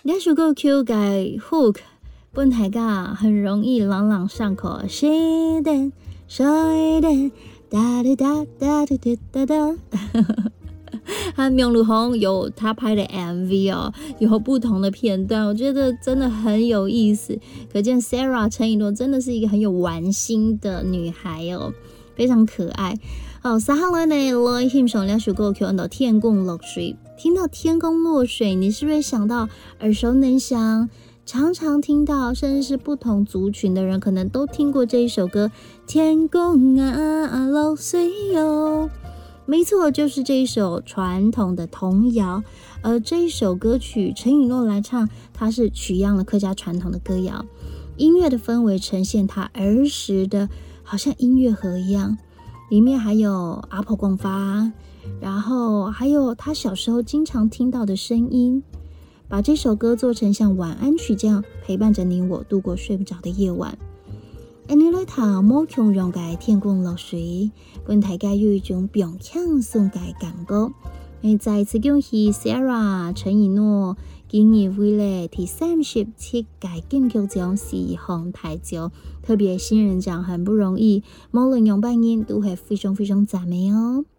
这首歌曲的 hook 本大家很容易朗朗上口，谁的哒哒哒哒哒哒哒。和明路红有他拍的 MV 哦，有不同的片段，我觉得真的很有意思。可见 Sarah 陈以诺真的是一个很有玩心的女孩哦，非常可爱。接下來呢，來欣賞兩首歌曲，到天公落水。聽到天公落水，你是不是想到耳熟能詳？常常聽到，甚至是不同族群的人可能都聽過這一首歌。天公啊落水喲，沒錯，就是這一首傳統的童謠。而這一首歌曲陳以諾來唱，它是取樣了客家傳統的歌謠，音樂的氛圍呈現他兒時的，好像音樂盒一樣。裡面還有阿婆廣發，然後還有他小時候經常聽到的聲音，把這首歌做成像晚安曲這樣陪伴着你我度過睡不着的夜晚。你來聽冇強讓嘅天公落水，本大家有一種平輕鬆嘅感覺。再一次恭喜 Sarah 陳以諾今年為了第37屆金曲獎4項大獎，特別新人獎很不容易，無論樣板音都係非常非常讚美哦。